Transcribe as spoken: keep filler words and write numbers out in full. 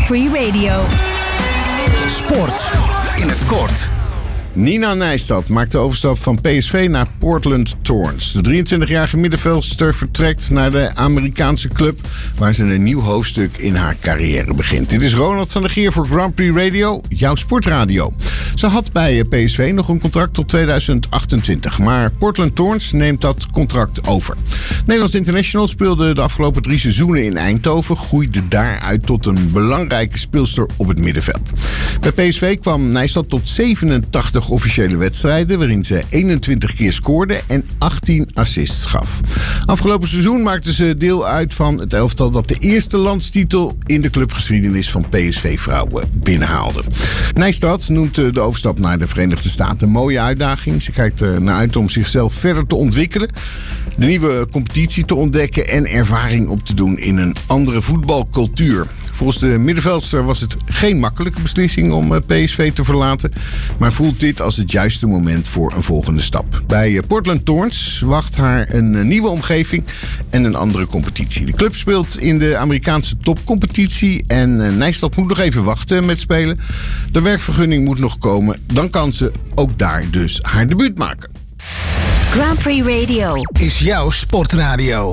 Grand Prix Radio. Sport in het kort. Nina Nijstad maakt de overstap van P S V naar Portland Thorns. De drieëntwintigjarige middenveldster vertrekt naar de Amerikaanse club, waar ze een nieuw hoofdstuk in haar carrière begint. Dit is Ronald van der Gier voor Grand Prix Radio, jouw sportradio. Ze had bij P S V nog een contract tot tweeduizend achtentwintig, maar Portland Thorns neemt dat contract over. Nederlands International speelde de afgelopen drie seizoenen in Eindhoven, groeide daaruit tot een belangrijke speelster op het middenveld. Bij P S V kwam Nijstad tot zevenentachtig officiële wedstrijden, waarin ze eenentwintig keer scoorde en achttien assists gaf. Afgelopen seizoen maakte ze deel uit van het elftal dat de eerste landstitel in de clubgeschiedenis van P S V-vrouwen binnenhaalde. Nijstad noemt de overstap naar de Verenigde Staten een mooie uitdaging. Ze kijkt er naar uit om zichzelf verder te ontwikkelen, de nieuwe competitie te ontdekken en ervaring op te doen in een andere voetbalcultuur. Volgens de middenveldster was het geen makkelijke beslissing om P S V te verlaten, maar voelt dit als het juiste moment voor een volgende stap. Bij Portland Thorns wacht haar een nieuwe omgeving en een andere competitie. De club speelt in de Amerikaanse topcompetitie en Nijstad moet nog even wachten met spelen. De werkvergunning moet nog komen, dan kan ze ook daar dus haar debuut maken. Grand Prix Radio Is jouw sportradio.